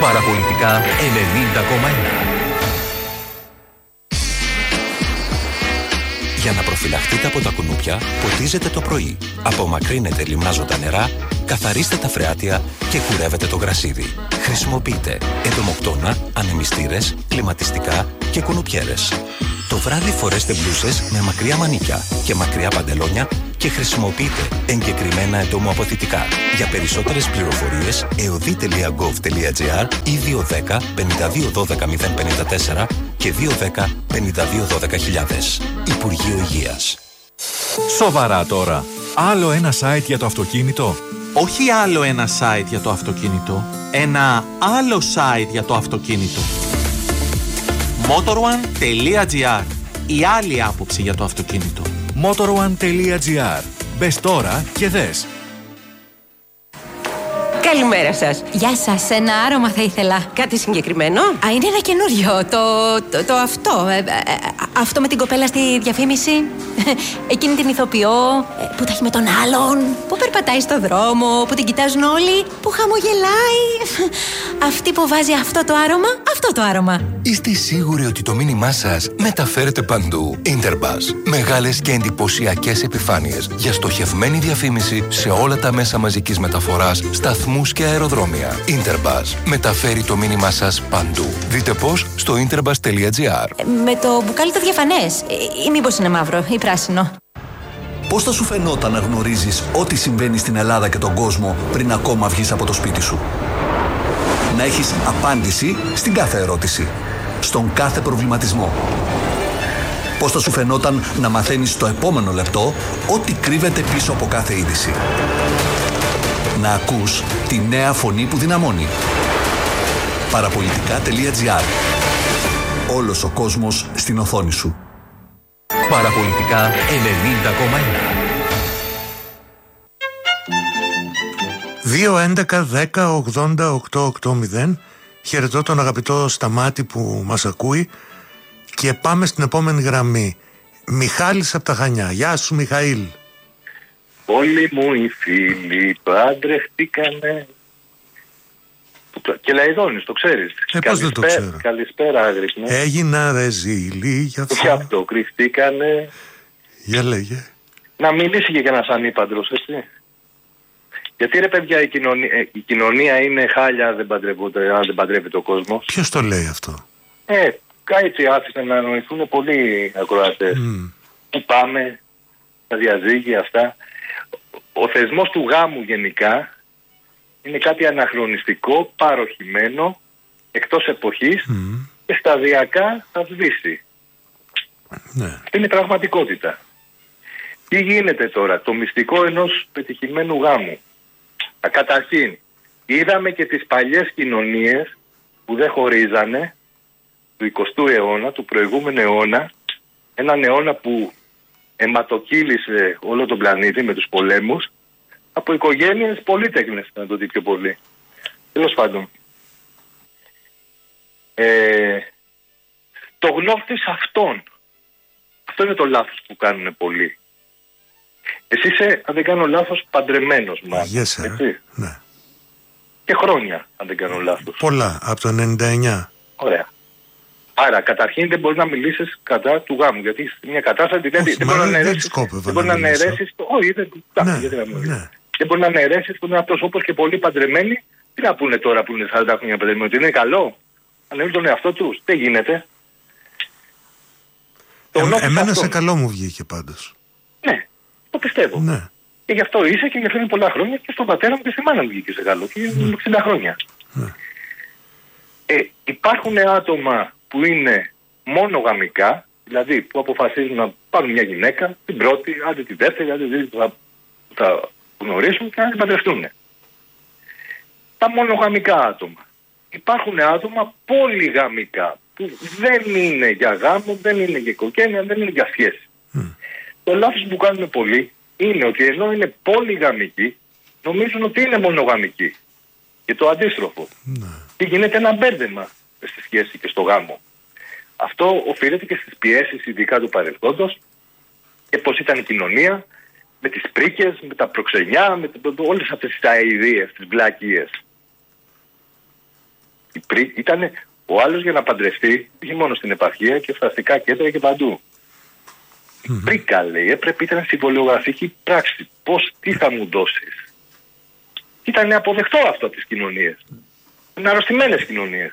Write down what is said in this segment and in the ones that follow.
Παραπολιτικά 90,1. Για να προφυλαχτείτε από τα κουνούπια, ποτίζετε το πρωί. Απομακρύνετε λιμνάζοντα νερά, καθαρίστε τα φρεάτια και κουρεύετε το γρασίδι. Χρησιμοποιείτε εντομοκτώνα, ανεμιστήρες, κλιματιστικά και κουνουπιέρες. Το βράδυ φορέστε μπλούζες με μακριά μανίκια και μακριά παντελόνια και χρησιμοποιείτε εγκεκριμένα εντομοαποθητικά. Για περισσότερες πληροφορίες, eodi.gov.gr ή 210 52 12 054 και 210 52 12 000. Υπουργείο Υγείας. Σοβαρά τώρα. Άλλο ένα site για το αυτοκίνητο. Όχι άλλο ένα site για το αυτοκίνητο. Ένα άλλο site για το αυτοκίνητο. Motor1.gr. Η άλλη άποψη για το αυτοκίνητο. Motor1.gr. Μπες τώρα και δες. Καλημέρα σας. Γεια σας, ένα άρωμα θα ήθελα. Κάτι συγκεκριμένο? Είναι ένα καινούριο. Το αυτό. Αυτό με την κοπέλα στη διαφήμιση. Εκείνη την ηθοποιό που τα έχει με τον άλλον. Που περπατάει στο δρόμο, που την κοιτάζουν όλοι. Που χαμογελάει. Αυτή που βάζει αυτό το άρωμα. Αυτό το άρωμα. Είστε σίγουροι ότι το μήνυμά σας μεταφέρεται παντού? Interbus. Μεγάλες και εντυπωσιακές επιφάνειες για στοχευμένη διαφήμιση σε όλα τα μέσα μαζικής μεταφοράς, σταθμούς και αεροδρόμια. Interbus. Μεταφέρει το μήνυμά σας παντού. Δείτε πώς στο interbus.gr. Με το μπουκάλι το διαφανές. Ή μήπως είναι μαύρο ή πράσινο? Πώς θα σου φαινόταν να γνωρίζεις ό,τι συμβαίνει στην Ελλάδα και τον κόσμο πριν ακόμα βγεις από το σπίτι σου? Να έχεις απάντηση στην κάθε ερώτηση, στον κάθε προβληματισμό. Πώς θα σου φαινόταν να μαθαίνεις στο επόμενο λεπτό ό,τι κρύβεται πίσω από κάθε είδηση? Να ακούς τη νέα φωνή που δυναμώνει. Παραπολιτικά.gr. Όλος ο κόσμος στην οθόνη σου. Παραπολιτικά 90,1. 2-11-10-80-8-80. Χαιρετώ τον αγαπητό Σταμάτη που μας ακούει και πάμε στην επόμενη γραμμή. Μιχάλης από τα Χανιά. Γεια σου Μιχαήλ. Όλοι μου οι φίλοι παντρευτήκανε. Και Λαϊδόνης, το ξέρεις. Πώς δεν το ξέρω? Καλησπέρα Άγρυπνε. Έγινα ρεζίλη γι' αυτό. Και αυτό κρυφτήκανε. Για λέγε. Να μιλήσει και ένας ανήπαντρος, έτσι. Γιατί ρε παιδιά η κοινωνία είναι χάλια αν δεν παντρεύεται ο κόσμος. Ποιος το λέει αυτό? Έτσι άφησαν να νοηθούν πολλοί ακροατές. Πού πάμε, τα διαζύγια αυτά. Ο θεσμός του γάμου γενικά είναι κάτι αναχρονιστικό, παροχημένο, εκτός εποχής και σταδιακά θα σβήσει. Ναι. Αυτή είναι πραγματικότητα. Τι γίνεται τώρα? Το μυστικό ενός πετυχημένου γάμου. Καταρχήν, είδαμε και τις παλιές κοινωνίες που δεν χωρίζανε του 20ου αιώνα, του προηγούμενου αιώνα, έναν αιώνα που αιματοκύλησε όλο τον πλανήτη με τους πολέμους, από οικογένειες πολύτεκνες, να το δει πιο πολύ. Τέλος πάντων. Το γνώστης αυτών. Αυτό είναι το λάθος που κάνουν πολλοί. Εσύ είσαι, αν δεν κάνω λάθος, παντρεμένος μάλλον. Έτσι. Ναι. Και χρόνια, αν δεν κάνω λάθος. Πολλά, από το 99. Ωραία. Άρα, καταρχήν δεν μπορεί να μιλήσεις κατά του γάμου. Γιατί είσαι σε μια κατάσταση δεν μπορεί να αναιρέσεις. Δεν μπορεί να αναιρέσεις. Όχι, δεν μπορεί να αναιρέσεις τον εαυτό σου. Όπως και πολλοί παντρεμένοι, τι να πούνε τώρα που είναι 40 χρόνια παντρεμένοι? Ότι είναι καλό. Αναιρούν τον εαυτό τους. Δεν γίνεται. Εμένα σε καλό μου βγήκε πάντως. Ναι, το πιστεύω. Ναι. Και γι' αυτό είσαι και γι' αυτό είναι πολλά χρόνια και στον πατέρα μου και στη μάνα μου βγήκε σε καλό. Και είναι 60 χρόνια. Ναι. Υπάρχουν άτομα που είναι μόνο γαμικά, δηλαδή που αποφασίζουν να πάρουν μια γυναίκα, την πρώτη, άντε τη δεύτερη, άντε την τρίτη που θα γνωρίσουν και να την παντρευτούν. Τα μονογαμικά άτομα. Υπάρχουν άτομα πολυγαμικά που δεν είναι για γάμο, δεν είναι για οικογένεια, δεν είναι για σχέση. Το λάθος που κάνουν πολλοί είναι ότι ενώ είναι πολυγαμικοί, νομίζουν ότι είναι μονογαμικοί. Και το αντίστροφο. Και γίνεται ένα μπέρδεμα στη σχέση και στο γάμο. Αυτό οφείλεται και στις πιέσεις ειδικά του παρελθόντος και πώς ήταν η κοινωνία με τις πρίκες, με τα προξενιά, με όλες αυτές τις αηδίες, τις βλακίες. Ήταν ο άλλος για να παντρευτεί, όχι μόνο στην επαρχία και στα αστικά κέντρα και παντού. Πρίκα, λέει, έπρεπε, ήταν συμβολιογραφική πράξη. Τι θα μου δώσεις. Ήταν αποδεκτό αυτό από τις κοινωνίες. Είναι αρρωστημένες κοινωνίες.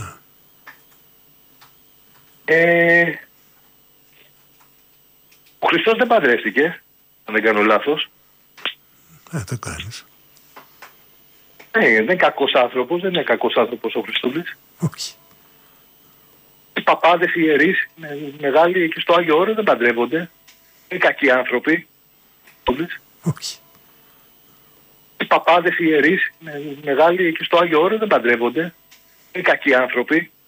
Ο Χριστός δεν παντρεύτηκε, αν δεν κάνω λάθος. Δεν κάνεις. Δεν είναι κακός άνθρωπος, δεν είναι κακός άνθρωπος ο Χριστούλης. Όχι. Οι παπάδες, οι ιερείς, μεγάλοι εκεί στο Άγιο Όρος δεν παντρεύονται. Είναι κακοί άνθρωποι. Όχι. Οι παπάδες, οι ιερείς, μεγάλοι εκεί στο Άγιο Όρος δεν παντρεύονται. Είναι κακοί άνθρωποι.